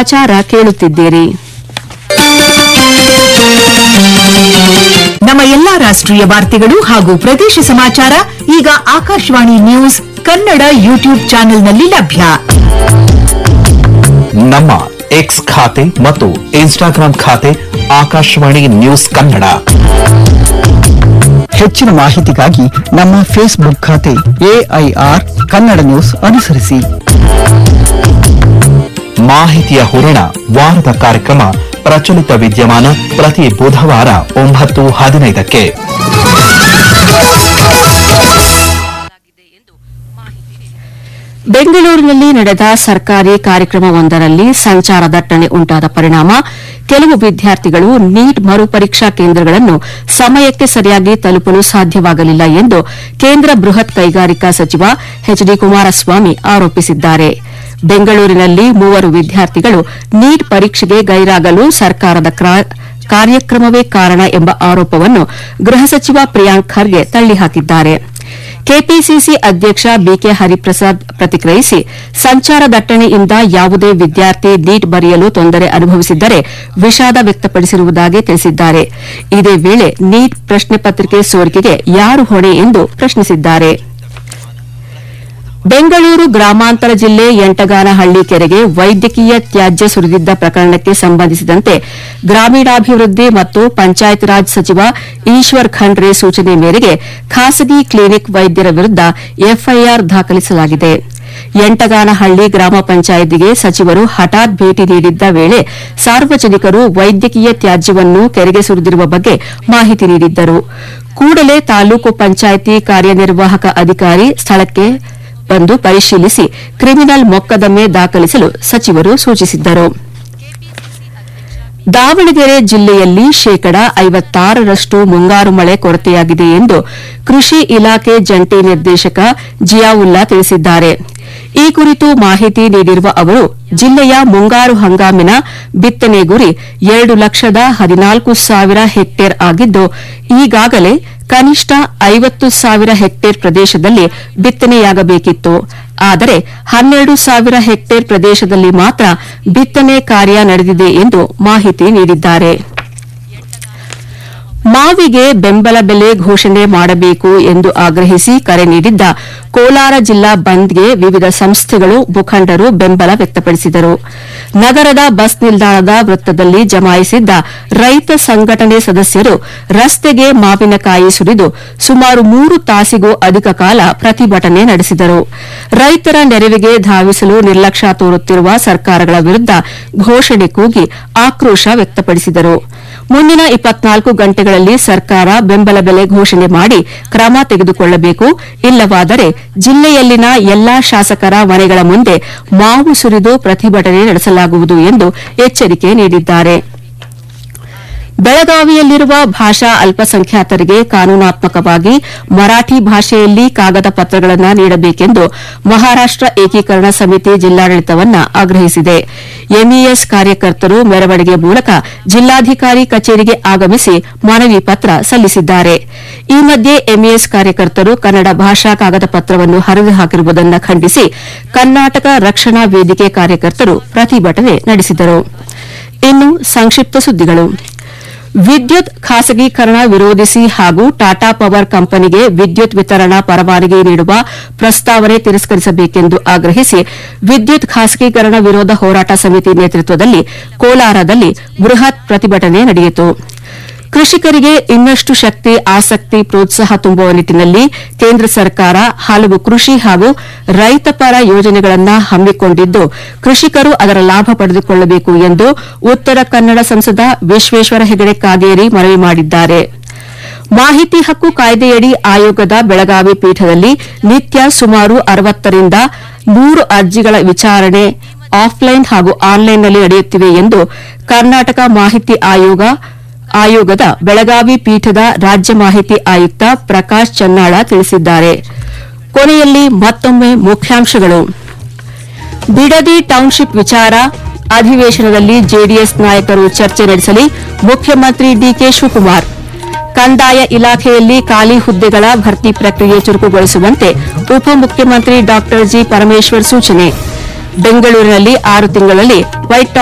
ಸಮಾಚಾರ ಕೇಳುತ್ತಿದ್ದೀರಿ. ನಮ್ಮ ಎಲ್ಲಾ ರಾಷ್ಟ್ರೀಯ ವಾರ್ತೆಗಳು ಹಾಗೂ ಪ್ರದೇಶ ಸಮಾಚಾರ ಈಗ ಆಕಾಶವಾಣಿ ನ್ಯೂಸ್ ಕನ್ನಡ ಯೂಟ್ಯೂಬ್ ಚಾನೆಲ್ನಲ್ಲಿ ಲಭ್ಯ. ನಮ್ಮ ಎಕ್ಸ್ ಖಾತೆ ಮತ್ತು ಇನ್ಸ್ಟಾಗ್ರಾಂ ಖಾತೆ ಆಕಾಶವಾಣಿ ನ್ಯೂಸ್ ಕನ್ನಡ. ಹೆಚ್ಚಿನ ಮಾಹಿತಿಗಾಗಿ ನಮ್ಮ ಫೇಸ್ಬುಕ್ ಖಾತೆ AIR ಕನ್ನಡ ನ್ಯೂಸ್ ಅನುಸರಿಸಿ. ಮಾಹಿತಿಯ ಹೂರಣ ವಾರದ ಕಾರ್ಯಕ್ರಮ ಪ್ರಚಲಿತ ವಿದ್ಯಮಾನ ಪ್ರತಿ ಬುಧವಾರ 9:15ಕ್ಕೆ. ಬೆಂಗಳೂರಿನಲ್ಲಿ ನಡೆದ ಸರ್ಕಾರಿ ಕಾರ್ಯಕ್ರಮವೊಂದರಲ್ಲಿ ಸಂಚಾರ ದಟ್ಟಣೆ ಉಂಟಾದ ಪರಿಣಾಮ ಕೆಲವು ವಿದ್ಯಾರ್ಥಿಗಳು ನೀಟ್ ಮರುಪರೀಕ್ಷಾ ಕೇಂದ್ರಗಳನ್ನು ಸಮಯಕ್ಕೆ ಸರಿಯಾಗಿ ತಲುಪಲು ಸಾಧ್ಯವಾಗಲಿಲ್ಲ ಎಂದು ಕೇಂದ್ರ ಬೃಹತ್ ಕೈಗಾರಿಕಾ ಸಚಿವ ಎಚ್ ಡಿ ಕುಮಾರಸ್ವಾಮಿ ಆರೋಪಿಸಿದ್ದಾರೆ. ಬೆಂಗಳೂರಿನಲ್ಲಿ 3 ವಿದ್ಯಾರ್ಥಿಗಳು ನೀಟ್ ಪರೀಕ್ಷೆಗೆ ಗೈರಾಗಲು ಸರ್ಕಾರದ ಕಾರ್ಯಕ್ರಮವೇ ಕಾರಣ ಎಂಬ ಆರೋಪವನ್ನು ಗೃಹ ಸಚಿವ ಪ್ರಿಯಾಂಕ್ ಖರ್ಗೆ ತಳ್ಳಿಹಾಕಿದ್ದಾರೆ. ಕೆಪಿಸಿಸಿ ಅಧ್ಯಕ್ಷ ಬಿಕೆ ಹರಿಪ್ರಸಾದ್ ಪ್ರತಿಕ್ರಿಯಿಸಿ, ಸಂಚಾರ ದಟ್ಟಣೆಯಿಂದ ಯಾವುದೇ ವಿದ್ಯಾರ್ಥಿ ನೀಟ್ ಬರೆಯಲು ತೊಂದರೆ ಅನುಭವಿಸಿದ್ದರೆ ವಿಷಾದ ವ್ಯಕ್ತಪಡಿಸಿರುವುದಾಗಿ ತಿಳಿಸಿದ್ದಾರೆ. ಇದೇ ವೇಳೆ ನೀಟ್ ಪ್ರಶ್ನೆ ಪತ್ರಿಕೆ ಸೋರಿಕೆಗೆ ಯಾರು ಹೊಣೆ ಎಂದು ಪ್ರಶ್ನಿಸಿದ್ದಾರೆ. ಬೆಂಗಳೂರು ಗ್ರಾಮಾಂತರ ಜಿಲ್ಲೆ ಯಂಟಗಾನಹಳ್ಳಿ ಕೆರೆಗೆ ವೈದ್ಯಕೀಯ ತ್ಯಾಜ್ಯ ಸುರಿದಿದ್ದ ಪ್ರಕರಣಕ್ಕೆ ಸಂಬಂಧಿಸಿದಂತೆ ಗ್ರಾಮೀಣಾಭಿವೃದ್ಧಿ ಮತ್ತು ಪಂಚಾಯತ್ ರಾಜ್ ಸಚಿವ ಈಶ್ವರ್ ಖಂಡ್ರೆ ಸೂಚನೆ ಮೇರೆಗೆ ಖಾಸಗಿ ಕ್ಲಿನಿಕ್ ವೈದ್ಯರ ವಿರುದ್ದ ಎಫ್ಐಆರ್ ದಾಖಲಿಸಲಾಗಿದೆ. ಯಂಟಗಾನಹಳ್ಳಿ ಗ್ರಾಮ ಪಂಚಾಯಿತಿಗೆ ಸಚಿವರು ಹಠಾತ್ ಭೇಟಿ ನೀಡಿದ್ದ ವೇಳೆ ಸಾರ್ವಜನಿಕರು ವೈದ್ಯಕೀಯ ತ್ಯಾಜ್ಯವನ್ನು ಕೆರೆಗೆ ಸುರಿದಿರುವ ಬಗ್ಗೆ ಮಾಹಿತಿ ನೀಡಿದ್ದರು. ಕೂಡಲೇ ತಾಲೂಕು ಪಂಚಾಯಿತಿ ಕಾರ್ಯನಿರ್ವಾಹಕ ಅಧಿಕಾರಿ ಸ್ಥಳಕ್ಕೆ ಬಂದು ಪರಿಶೀಲಿಸಿ ಕ್ರಿಮಿನಲ್ ಮೊಕದ್ದಮೆ ದಾಖಲಿಸಲು ಸಚಿವರು ಸೂಚಿಸಿದ್ದರು. ದಾವಣಗೆರೆ ಜಿಲ್ಲೆಯಲ್ಲಿ ಶೇಕಡಾ 56ರಷ್ಟು ಮುಂಗಾರು ಮಳೆ ಕೊರತೆಯಾಗಿದೆ ಎಂದು ಕೃಷಿ ಇಲಾಖೆ ಜಂಟಿ ನಿರ್ದೇಶಕ ಜಿಯಾವುಲ್ಲಾ ತಿಳಿಸಿದ್ದಾರೆ. ಈ ಕುರಿತು ಮಾಹಿತಿ ನೀಡಿರುವ ಅವರು, ಜಿಲ್ಲೆಯ ಮುಂಗಾರು ಹಂಗಾಮಿನ ಬಿತ್ತನೆ ಗುರಿ 2,14,000 ಹೆಕ್ಟೇರ್ ಆಗಿದ್ದು, ಈಗಾಗಲೇ ಕನಿಷ್ಠ 50,000 ಹೆಕ್ಟೇರ್ ಪ್ರದೇಶದಲ್ಲಿ ಬಿತ್ತನೆಯಾಗಬೇಕಿತ್ತು. ಆದರೆ 12,000 ಹೆಕ್ಟೇರ್ ಪ್ರದೇಶದಲ್ಲಿ ಮಾತ್ರ ಬಿತ್ತನೆ ಕಾರ್ಯ ನಡೆದಿದೆ ಎಂದು ಮಾಹಿತಿ ನೀಡಿದ್ದಾರೆ. ಮಾವಿಗೆ ಬೆಂಬಲ ಬೆಲೆ ಘೋಷಣೆ ಮಾಡಬೇಕು ಎಂದು ಆಗ್ರಹಿಸಿ ಕರೆ ನೀಡಿದ್ದ ಕೋಲಾರ ಜಿಲ್ಲಾ ಬಂದ್ಗೆ ವಿವಿಧ ಸಂಸ್ಥೆಗಳು ಮುಖಂಡರು ಬೆಂಬಲ ವ್ಯಕ್ತಪಡಿಸಿದರು. ನಗರದ ಬಸ್ ನಿಲ್ದಾಣದ ವೃತ್ತದಲ್ಲಿ ಜಮಾಯಿಸಿದ್ದ ರೈತ ಸಂಘಟನೆ ಸದಸ್ಯರು ರಸ್ತೆಗೆ ಮಾವಿನಕಾಯಿ ಸುರಿದು ಸುಮಾರು 3 ತಾಸಿಗೂ ಅಧಿಕ ಕಾಲ ಪ್ರತಿಭಟನೆ ನಡೆಸಿದರು. ರೈತರ ನೆರವಿಗೆ ಧಾವಿಸಲು ನಿರ್ಲಕ್ಷ್ಯ ತೋರುತ್ತಿರುವ ಸರ್ಕಾರಗಳ ವಿರುದ್ದ ಘೋಷಣೆ ಕೂಗಿ ಆಕ್ರೋಶ ವ್ಯಕ್ತಪಡಿಸಿದರು. ಮುಂದಿನ 24 ಗಂಟೆಗಳಲ್ಲಿ ಸರ್ಕಾರ ಬೆಂಬಲ ಬೆಲೆ ಘೋಷಣೆ ಮಾಡಿ ಕ್ರಮ ತೆಗೆದುಕೊಳ್ಳಬೇಕು, ಇಲ್ಲವಾದರೆ ಜಿಲ್ಲೆಯಲ್ಲಿನ ಎಲ್ಲಾ ಶಾಸಕರ ಮನೆಗಳ ಮುಂದೆ ಮಾವು ಸುರಿದು ಪ್ರತಿಭಟನೆ ನಡೆಸಲಾಗುವುದು ಎಂದು ಎಚ್ಚರಿಕೆ ನೀಡಿದ್ದಾರೆ. ಬೆಳಗಾವಿಯಲ್ಲಿರುವ ಭಾಷಾ ಅಲ್ಪಸಂಖ್ಯಾತರಿಗೆ ಕಾನೂನಾತ್ಮಕವಾಗಿ ಮರಾಠಿ ಭಾಷೆಯಲ್ಲಿ ಕಾಗದ ಪತ್ರಗಳನ್ನು ನೀಡಬೇಕೆಂದು ಮಹಾರಾಷ್ಟ ಏಕೀಕರಣ ಸಮಿತಿ ಜಿಲ್ಲಾಡಳಿತವನ್ನು ಆಗ್ರಹಿಸಿದೆ. ಎಂಇಎಸ್ ಕಾರ್ಯಕರ್ತರು ಮೆರವಣಿಗೆ ಮೂಲಕ ಜಿಲ್ಲಾಧಿಕಾರಿ ಕಚೇರಿಗೆ ಆಗಮಿಸಿ ಮನವಿ ಪತ್ರ ಸಲ್ಲಿಸಿದ್ದಾರೆ. ಈ ಮಧ್ಯೆ ಎಂಇಎಸ್ ಕಾರ್ಯಕರ್ತರು ಕನ್ನಡ ಭಾಷಾ ಕಾಗದ ಪತ್ರವನ್ನು ಹರಿದು ಹಾಕಿರುವುದನ್ನು ಖಂಡಿಸಿ ಕರ್ನಾಟಕ ರಕ್ಷಣಾ ವೇದಿಕೆ ಕಾರ್ಯಕರ್ತರು ಪ್ರತಿಭಟನೆ ನಡೆಸಿದರು. ಇನ್ನು ಸಂಕ್ಷಿಪ್ತ ಸುದ್ದಿಗಳು. ವಿದ್ಯುತ್ ಖಾಸಗೀಕರಣ ವಿರೋಧಿಸಿ ಹಾಗೂ ಟಾಟಾ ಪವರ್ ಕಂಪನಿಗೆ ವಿದ್ಯುತ್ ವಿತರಣಾ ಪರವಾನಗಿ ನೀಡುವ ಪ್ರಸ್ತಾವನೆ ತಿರಸ್ಕರಿಸಬೇಕೆಂದು ಆಗ್ರಹಿಸಿ ವಿದ್ಯುತ್ ಖಾಸಗೀಕರಣ ವಿರೋಧ ಹೋರಾಟ ಸಮಿತಿ ನೇತೃತ್ವದಲ್ಲಿ ಕೋಲಾರದಲ್ಲಿ ಬೃಹತ್ ಪ್ರತಿಭಟನೆ ನಡೆಯಿತು. ಕೃಷಿಕರಿಗೆ ಇನ್ನಷ್ಟು ಶಕ್ತಿ, ಆಸಕ್ತಿ, ಪ್ರೋತ್ಸಾಹ ತುಂಬುವ ನಿಟ್ಟಿನಲ್ಲಿ ಕೇಂದ್ರ ಸರ್ಕಾರ ಹಲವು ಕೃಷಿ ಹಾಗೂ ರೈತಪರ ಯೋಜನೆಗಳನ್ನು ಹಮ್ಮಿಕೊಂಡಿದ್ದು, ಕೃಷಿಕರು ಅದರ ಲಾಭ ಪಡೆದುಕೊಳ್ಳಬೇಕು ಎಂದು ಉತ್ತರ ಕನ್ನಡ ಸಂಸದ ವಿಶ್ವೇಶ್ವರ ಹೆಗಡೆ ಕಾಗೇರಿ ಮನವಿ ಮಾಡಿದ್ದಾರೆ. ಮಾಹಿತಿ ಹಕ್ಕು ಕಾಯ್ದೆಯಡಿ ಆಯೋಗದ ಬೆಳಗಾವಿ ಪೀಠದಲ್ಲಿ ನಿತ್ಯ ಸುಮಾರು 60ರಿಂದ 100 ಅರ್ಜಿಗಳ ವಿಚಾರಣೆ ಆಫ್ಲೈನ್ ಹಾಗೂ ಆನ್ಲೈನ್ನಲ್ಲಿ ನಡೆಯುತ್ತಿವೆ ಎಂದು ಕರ್ನಾಟಕ ಮಾಹಿತಿ ಆಯೋಗದ ಬೆಳಗಾವಿ ಪೀಠದ ರಾಜ್ಯ ಮಾಹಿತಿ ಆಯುಕ್ತ ಪ್ರಕಾಶ್ ಚನ್ನಾಳ ತಿಳಿಸಿದ್ದಾರೆ. ಕೊನೆಯಲ್ಲಿ ಮತ್ತೊಮ್ಮೆ ಮುಖ್ಯಾಂಶಗಳು. ಬಿಡದಿ ಟೌನ್ಶಿಪ್ ವಿಚಾರ ಅಧಿವೇಶನದಲ್ಲಿ ಜೆಡಿಎಸ್ ನಾಯಕರು ಚರ್ಚೆ ನಡೆಸಲಿ, ಮುಖ್ಯಮಂತ್ರಿ ಡಿಕೆ ಶಿವಕುಮಾರ್. ಕಂದಾಯ ಇಲಾಖೆಯಲ್ಲಿ ಖಾಲಿ ಹುದ್ದೆಗಳ ಭರ್ತಿ ಪ್ರಕ್ರಿಯೆ ಚುರುಕುಗೊಳಿಸುವಂತೆ ಉಪಮುಖ್ಯಮಂತ್ರಿ ಡಾ ಜಿ ಪರಮೇಶ್ವರ್ ಸೂಚನೆ. ಬೆಂಗಳೂರಿನಲ್ಲಿ 6 ತಿಂಗಳಲ್ಲಿ ವೈಟ್